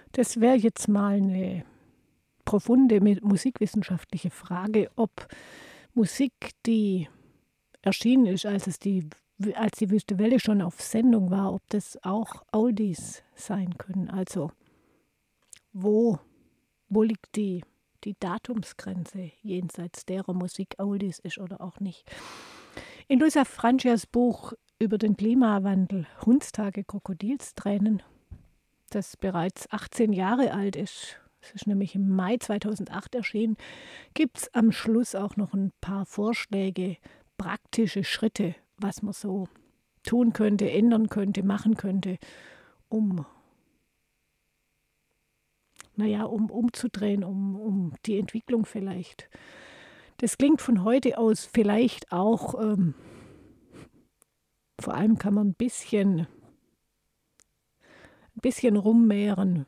Das wäre jetzt mal eine profunde musikwissenschaftliche Frage, ob Musik, die erschienen ist, als die Wüste Welle schon auf Sendung war, ob das auch Oldies sein können. Also wo liegt die Datumsgrenze jenseits derer Musik Oldies ist oder auch nicht. In Luisa Francias Buch über den Klimawandel, Hundstage, Krokodilstränen, das bereits 18 Jahre alt ist, es ist nämlich im Mai 2008 erschienen, gibt es am Schluss auch noch ein paar Vorschläge, praktische Schritte, was man so tun könnte, ändern könnte, machen könnte, um umzudrehen, um die Entwicklung vielleicht. Das klingt von heute aus vielleicht auch, vor allem kann man ein bisschen rummehren,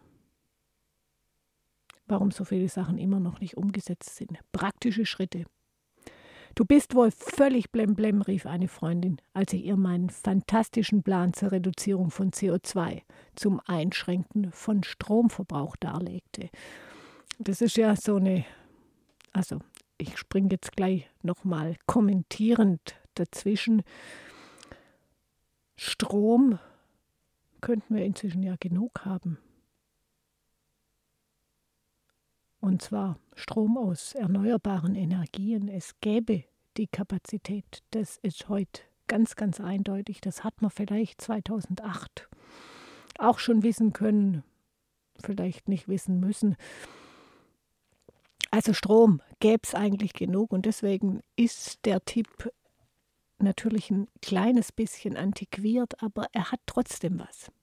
warum so viele Sachen immer noch nicht umgesetzt sind. Praktische Schritte. Du bist wohl völlig blemblem, rief eine Freundin, als ich ihr meinen fantastischen Plan zur Reduzierung von CO2 zum Einschränken von Stromverbrauch darlegte. Das ist ja so eine, also ich springe jetzt gleich nochmal kommentierend dazwischen. Strom könnten wir inzwischen ja genug haben. Und zwar Strom aus erneuerbaren Energien. Es gäbe die Kapazität. Das ist heute ganz, ganz eindeutig. Das hat man vielleicht 2008 auch schon wissen können, vielleicht nicht wissen müssen. Also Strom gäbe es eigentlich genug und deswegen ist der Tipp natürlich ein kleines bisschen antiquiert, aber er hat trotzdem was.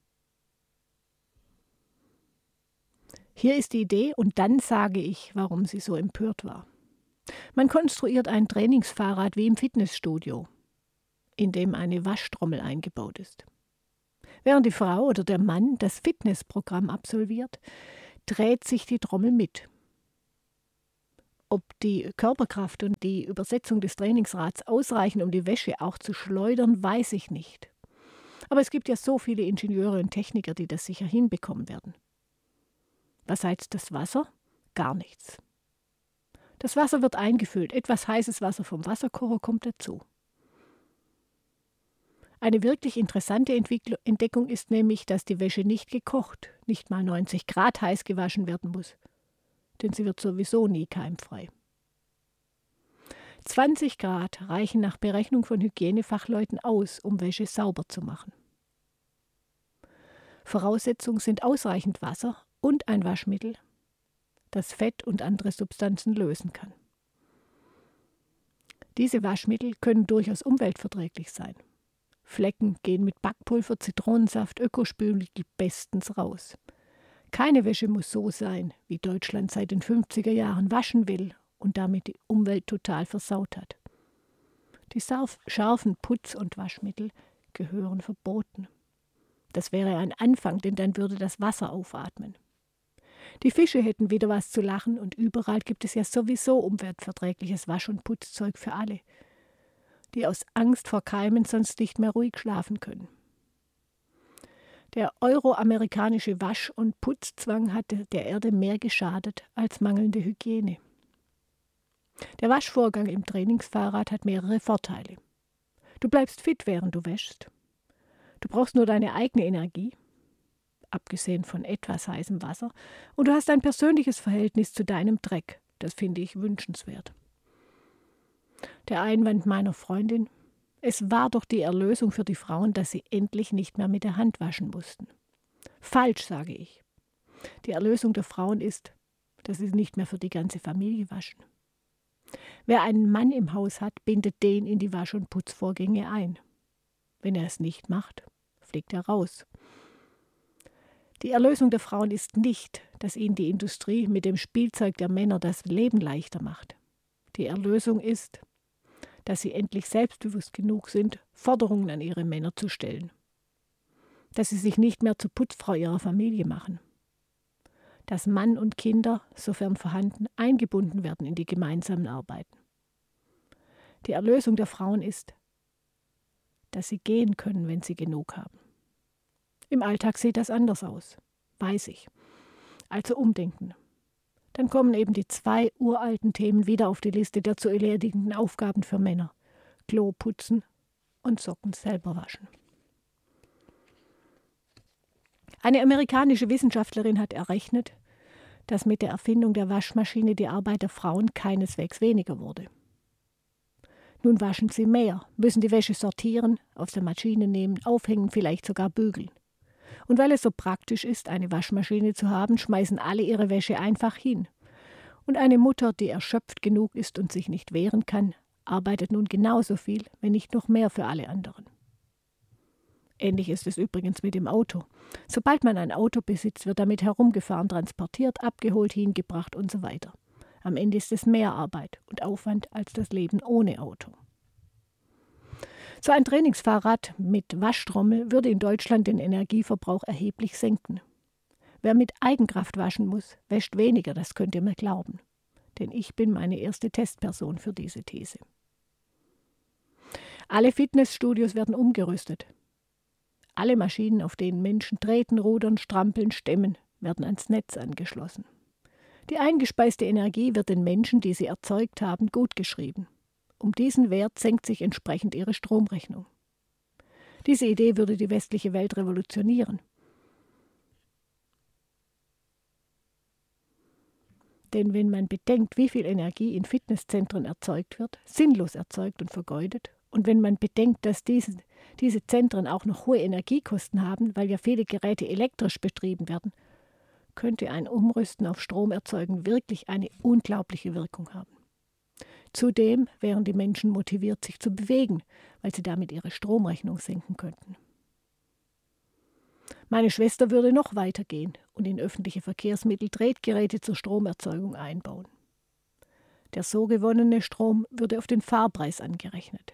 Hier ist die Idee und dann sage ich, warum sie so empört war. Man konstruiert ein Trainingsfahrrad wie im Fitnessstudio, in dem eine Waschtrommel eingebaut ist. Während die Frau oder der Mann das Fitnessprogramm absolviert, dreht sich die Trommel mit. Ob die Körperkraft und die Übersetzung des Trainingsrads ausreichen, um die Wäsche auch zu schleudern, weiß ich nicht. Aber es gibt ja so viele Ingenieure und Techniker, die das sicher hinbekommen werden. Was heizt das Wasser? Gar nichts. Das Wasser wird eingefüllt, etwas heißes Wasser vom Wasserkocher kommt dazu. Eine wirklich interessante Entdeckung ist nämlich, dass die Wäsche nicht gekocht, nicht mal 90 Grad heiß gewaschen werden muss. Denn sie wird sowieso nie keimfrei. 20 Grad reichen nach Berechnung von Hygienefachleuten aus, um Wäsche sauber zu machen. Voraussetzung sind ausreichend Wasser und ein Waschmittel, das Fett und andere Substanzen lösen kann. Diese Waschmittel können durchaus umweltverträglich sein. Flecken gehen mit Backpulver, Zitronensaft, Ökospülmittel bestens raus. Keine Wäsche muss so sein, wie Deutschland seit den 50er Jahren waschen will und damit die Umwelt total versaut hat. Die scharfen Putz- und Waschmittel gehören verboten. Das wäre ein Anfang, denn dann würde das Wasser aufatmen. Die Fische hätten wieder was zu lachen und überall gibt es ja sowieso umweltverträgliches Wasch- und Putzzeug für alle, die aus Angst vor Keimen sonst nicht mehr ruhig schlafen können. Der euroamerikanische Wasch- und Putzzwang hat der Erde mehr geschadet als mangelnde Hygiene. Der Waschvorgang im Trainingsfahrrad hat mehrere Vorteile. Du bleibst fit, während du wäschst. Du brauchst nur deine eigene Energie, abgesehen von etwas heißem Wasser, und du hast ein persönliches Verhältnis zu deinem Dreck. Das finde ich wünschenswert. Der Einwand meiner Freundin: Es war doch die Erlösung für die Frauen, dass sie endlich nicht mehr mit der Hand waschen mussten. Falsch, sage ich. Die Erlösung der Frauen ist, dass sie nicht mehr für die ganze Familie waschen. Wer einen Mann im Haus hat, bindet den in die Wasch- und Putzvorgänge ein. Wenn er es nicht macht, fliegt er raus. Die Erlösung der Frauen ist nicht, dass ihnen die Industrie mit dem Spielzeug der Männer das Leben leichter macht. Die Erlösung ist, dass sie endlich selbstbewusst genug sind, Forderungen an ihre Männer zu stellen. Dass sie sich nicht mehr zur Putzfrau ihrer Familie machen. Dass Mann und Kinder, sofern vorhanden, eingebunden werden in die gemeinsamen Arbeiten. Die Erlösung der Frauen ist, dass sie gehen können, wenn sie genug haben. Im Alltag sieht das anders aus, weiß ich. Also umdenken. Dann kommen eben die 2 uralten Themen wieder auf die Liste der zu erledigenden Aufgaben für Männer. Klo putzen und Socken selber waschen. Eine amerikanische Wissenschaftlerin hat errechnet, dass mit der Erfindung der Waschmaschine die Arbeit der Frauen keineswegs weniger wurde. Nun waschen sie mehr, müssen die Wäsche sortieren, aus der Maschine nehmen, aufhängen, vielleicht sogar bügeln. Und weil es so praktisch ist, eine Waschmaschine zu haben, schmeißen alle ihre Wäsche einfach hin. Und eine Mutter, die erschöpft genug ist und sich nicht wehren kann, arbeitet nun genauso viel, wenn nicht noch mehr für alle anderen. Ähnlich ist es übrigens mit dem Auto. Sobald man ein Auto besitzt, wird damit herumgefahren, transportiert, abgeholt, hingebracht und so weiter. Am Ende ist es mehr Arbeit und Aufwand als das Leben ohne Auto. So ein Trainingsfahrrad mit Waschtrommel würde in Deutschland den Energieverbrauch erheblich senken. Wer mit Eigenkraft waschen muss, wäscht weniger, das könnt ihr mir glauben. Denn ich bin meine erste Testperson für diese These. Alle Fitnessstudios werden umgerüstet. Alle Maschinen, auf denen Menschen treten, rudern, strampeln, stemmen, werden ans Netz angeschlossen. Die eingespeiste Energie wird den Menschen, die sie erzeugt haben, gutgeschrieben. Um diesen Wert senkt sich entsprechend ihre Stromrechnung. Diese Idee würde die westliche Welt revolutionieren. Denn wenn man bedenkt, wie viel Energie in Fitnesszentren erzeugt wird, sinnlos erzeugt und vergeudet, und wenn man bedenkt, dass diese Zentren auch noch hohe Energiekosten haben, weil ja viele Geräte elektrisch betrieben werden, könnte ein Umrüsten auf Stromerzeugung wirklich eine unglaubliche Wirkung haben. Zudem wären die Menschen motiviert, sich zu bewegen, weil sie damit ihre Stromrechnung senken könnten. Meine Schwester würde noch weitergehen und in öffentliche Verkehrsmittel Tretgeräte zur Stromerzeugung einbauen. Der so gewonnene Strom würde auf den Fahrpreis angerechnet.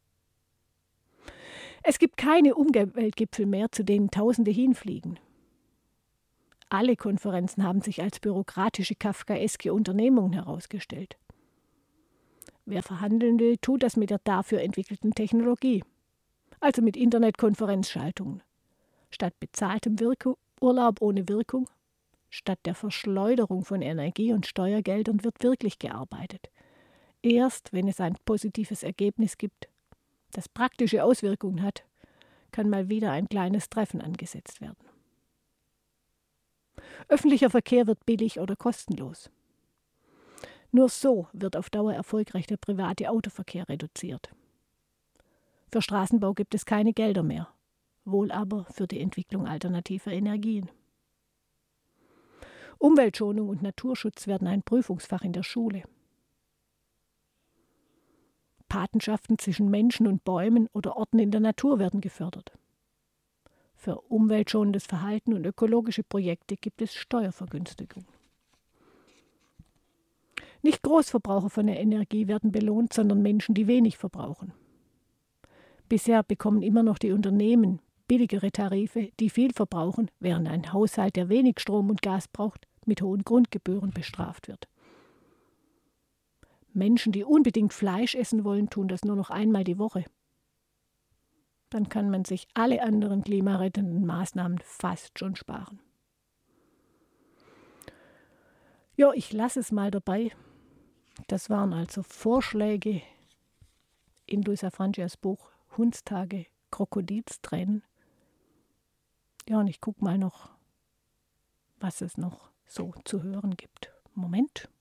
Es gibt keine Umweltgipfel mehr, zu denen Tausende hinfliegen. Alle Konferenzen haben sich als bürokratische, kafkaeske Unternehmungen herausgestellt. Wer verhandeln will, tut das mit der dafür entwickelten Technologie, also mit Internetkonferenzschaltungen. Statt bezahltem Urlaub ohne Wirkung, statt der Verschleuderung von Energie und Steuergeldern wird wirklich gearbeitet. Erst wenn es ein positives Ergebnis gibt, das praktische Auswirkungen hat, kann mal wieder ein kleines Treffen angesetzt werden. Öffentlicher Verkehr wird billig oder kostenlos. Nur so wird auf Dauer erfolgreich der private Autoverkehr reduziert. Für Straßenbau gibt es keine Gelder mehr, wohl aber für die Entwicklung alternativer Energien. Umweltschonung und Naturschutz werden ein Prüfungsfach in der Schule. Patenschaften zwischen Menschen und Bäumen oder Orten in der Natur werden gefördert. Für umweltschonendes Verhalten und ökologische Projekte gibt es Steuervergünstigungen. Nicht Großverbraucher von der Energie werden belohnt, sondern Menschen, die wenig verbrauchen. Bisher bekommen immer noch die Unternehmen billigere Tarife, die viel verbrauchen, während ein Haushalt, der wenig Strom und Gas braucht, mit hohen Grundgebühren bestraft wird. Menschen, die unbedingt Fleisch essen wollen, tun das nur noch einmal die Woche. Dann kann man sich alle anderen klimarettenden Maßnahmen fast schon sparen. Ja, ich lasse es mal dabei. Das waren also Vorschläge in Luisa Francias Buch Hundstage, Krokodilstränen. Ja, und ich gucke mal noch, was es noch so zu hören gibt. Moment.